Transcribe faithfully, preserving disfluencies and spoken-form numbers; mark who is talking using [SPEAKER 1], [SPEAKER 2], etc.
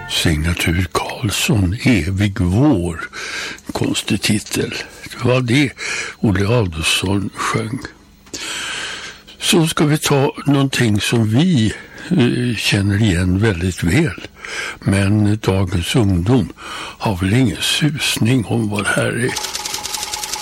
[SPEAKER 1] Signatur Karlsson, Evig vår. Konstig titel. Det var det Olle Adolphson sjöng. Så ska vi ta någonting som vi eh, känner igen väldigt väl. Men dagens ungdom har väl ingen susning om vad det här är.